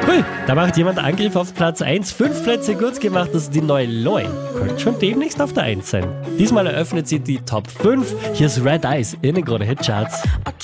Hui, da macht jemand Angriff auf Platz 1. 5 Plätze gut gemacht, das ist die neue Loi. Könnte schon demnächst auf der 1 sein. Diesmal eröffnet sie die Top 5. Hier ist Red Eyes in den gerade Hitcharts.